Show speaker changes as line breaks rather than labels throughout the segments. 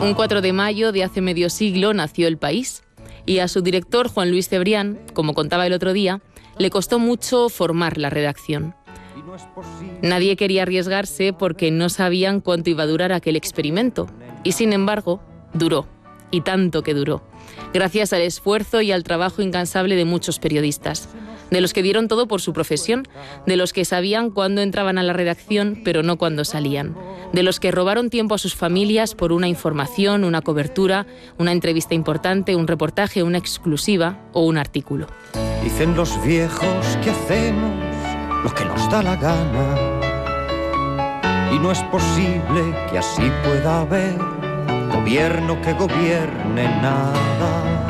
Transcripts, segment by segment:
Un 4 de mayo de hace medio siglo nació El País y a su director, Juan Luis Cebrián, como contaba el otro día, le costó mucho formar la redacción. Nadie quería arriesgarse porque no sabían cuánto iba a durar aquel experimento. Y sin embargo, duró. Y tanto que duró. Gracias al esfuerzo y al trabajo incansable de muchos periodistas. De los que dieron todo por su profesión. De los que sabían cuándo entraban a la redacción, pero no cuándo salían. De los que robaron tiempo a sus familias por una información, una cobertura, una entrevista importante, un reportaje, una exclusiva o un artículo.
Dicen los viejos que hacemos lo que nos da la gana y no es posible que así pueda haber gobierno que gobierne nada.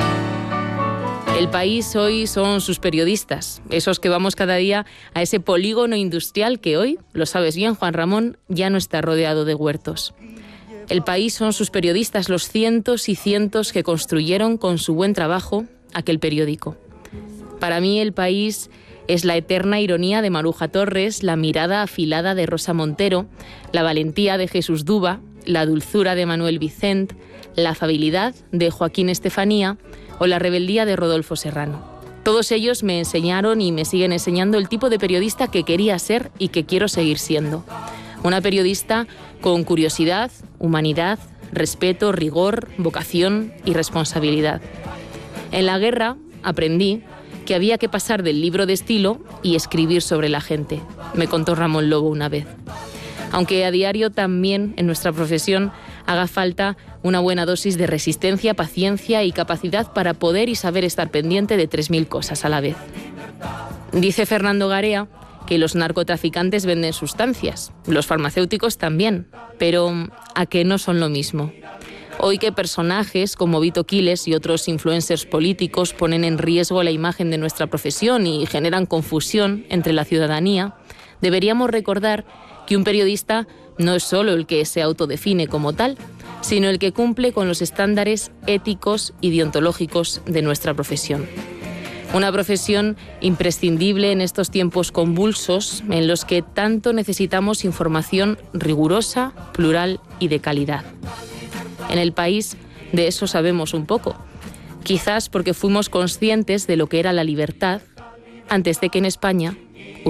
El País hoy son sus periodistas, esos que vamos cada día a ese polígono industrial que hoy, lo sabes bien, Juan Ramón, ya no está rodeado de huertos. El País son sus periodistas, los cientos y cientos que construyeron con su buen trabajo aquel periódico. Para mí El País es la eterna ironía de Maruja Torres, la mirada afilada de Rosa Montero, la valentía de Jesús Duba, la dulzura de Manuel Vicent, la afabilidad de Joaquín Estefanía o la rebeldía de Rodolfo Serrano. Todos ellos me enseñaron y me siguen enseñando el tipo de periodista que quería ser y que quiero seguir siendo. Una periodista con curiosidad, humanidad, respeto, rigor, vocación y responsabilidad. En la guerra aprendí que había que pasar del libro de estilo y escribir sobre la gente, me contó Ramón Lobo una vez. Aunque a diario también en nuestra profesión haga falta una buena dosis de resistencia, paciencia y capacidad para poder y saber estar pendiente de 3000 cosas a la vez. Dice Fernando Garea que los narcotraficantes venden sustancias, los farmacéuticos también, pero ¿a qué no son lo mismo? Hoy que personajes como Vito Quiles y otros influencers políticos ponen en riesgo la imagen de nuestra profesión y generan confusión entre la ciudadanía, deberíamos recordar que un periodista no es solo el que se autodefine como tal, sino el que cumple con los estándares éticos y deontológicos de nuestra profesión. Una profesión imprescindible en estos tiempos convulsos en los que tanto necesitamos información rigurosa, plural y de calidad. En El País de eso sabemos un poco, quizás porque fuimos conscientes de lo que era la libertad antes de que en España